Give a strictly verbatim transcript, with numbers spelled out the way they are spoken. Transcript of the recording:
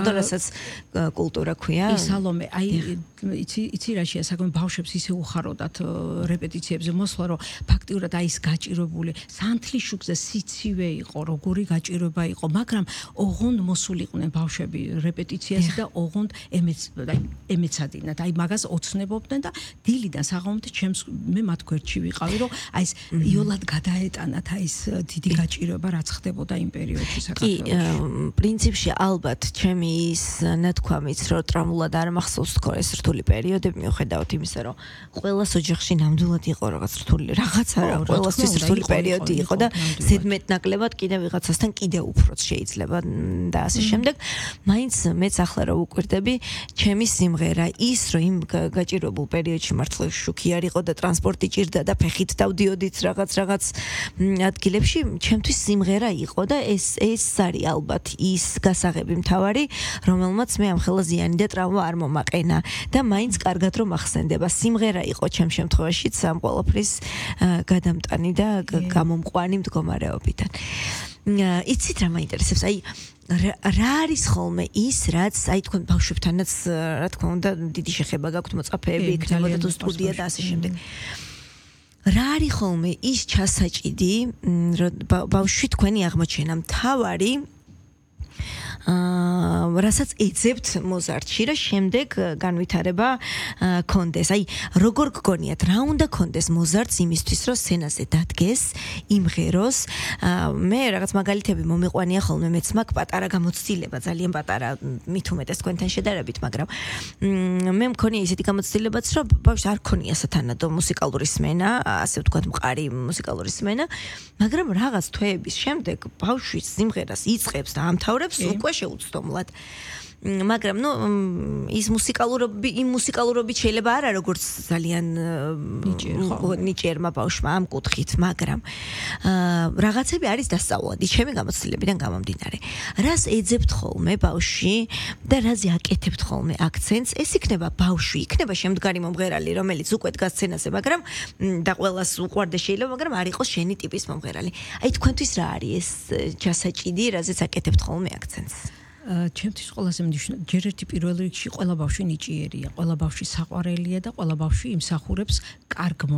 მოვიდა, რასაც კულტურა ქვია. ის სალომე, აი იცი იცი რაშია საკმე ბავშვებს ისე უხაროდათ რეპეტიციებზე მოსვლა, რომ ფაქტიურად აი ის გაჭირებული სანთლიშუქზე სიცივე იყო, როგორი გაჭირება იყო, მაგრამ ოღონდ მოსულიყვნენ ბავშვები რეპეტიციაზე და ოღონდ ემეც ემეცადინათ. აი მაგას ოცნებობდნენ და დილიდან საღამომდე ჩემს მე მათ გვერდში ვიყავი, რომ აი ეს იოლად გადაეტანათ აი ეს დიდი გაჭირება რაც ხდებოდა იმ პერიოდში საქართველოში. კი, პრინციპში ალბათ ჩემი ის ნათქვამიც, რომ ტრამულად არ მახსოვს თქო ეს რთული პერიოდები, მიუხედავად იმისა, რომ ყველას ოჯახში ნამდვილად იყო რაღაც რთული რაღაცა, რა ყველასთვის რთული პერიოდი იყო და ზედმეტნაკლებად კიდე ვიღაცასთან კიდე უფროც შეიძლება და ასე შემდეგ. მაინც მეც ახლა რომ ვუკვირდები, ჩემი სიმღერა ის, რომ იმ გაჭირებულ პერიოდში მართლა შუქი არ იყო და ტრანსპორტი ჭირდა და ფეხით დავდიოდით რაღაც რაღაც ადგილებში, ჩემთვის სიმღერა იყო და ეს ეს არის ალბათ ის გასაღები მთავარი, რომელმაც მე ამხელა ზიანი და ტრავმა არ მომაყენა და მაინც კარგად რომ ახსენდება. სიმღერა იყო ჩემ შემთხვევაში სამ ყველაფრის გადამტანი და გამომყვანი მდგომარეობიდან. იცით რა მაინტერესებს? აი რა არის ხოლმე ის, რაც აი თქვენ ბავშვებთანაც რა თქმა უნდა დიდი შეხება გაქვთ, მოწაფეები იქნებოდა თუ სტუდია და ასე შემდეგ. რა არის ხოლმე ის ჩასაჭიდი, რომ ბავშვი თქვენი აღმოჩენა მთავარი აა რასაც ეძებთ მოზარტში და შემდეგ განვითარება კონდეს. აი როგორ გგონიათ, რა უნდა კონდეს მოზარტს იმისთვის, რომ სცენაზე დადგეს, იმღეროს. მე რაღაც მაგალითები მომიყვანია ხოლმე, მეც მაქვს პატარა გამოცდილება, ძალიან პატარა, მით უმეტეს თქვენთან შედარებით, მაგრამ მე მქონია ისეთი გამოცდილებაც, რომ ბავშვს არ ქონია სათანადო მუსიკალური სმენა, ასე ვთქვათ, მყარი მუსიკალური სმენა, მაგრამ რაღაც თვეების შემდეგ ბავშვი სიმღერას იწყებს და ამთავრებს უკვე შეუცდომლად. მაგრამ ნუ ის მუსიკალურობი იმ მუსიკალურობით შეიძლება არა როგორც ძალიან ნიჭიერმა ბავშვმა ამ კუთხით, მაგრამ რაღაცები არის დასწავლადი ჩემი გამოცდილებიდან გამომდინარე. რას ეძებთ ხოლმე ბავშვი და რაზე აკეთებთ ხოლმე აქცენტს, ეს იქნება ბავშვი, იქნება შემდგარი მომღერალი, რომელიც უკვე დგას სცენაზე, მაგრამ და ყველას უყვარდა შეიძლება, მაგრამ არ იყოს შენი ტიპის მომღერალი. აი თქვენთვის რა არის ეს ჩასაჭიდი, რაზეც აკეთებთ ხოლმე აქცენტს? ჩემთვის ყველაზე მნიშვნელოვანი ჯერ ერთი პირველ რიგში ყველა ბავშვი ნიჭიერია, ყველა ბავშვი საყვარელია და ყველა ბავშვი იმსახურებს კარგ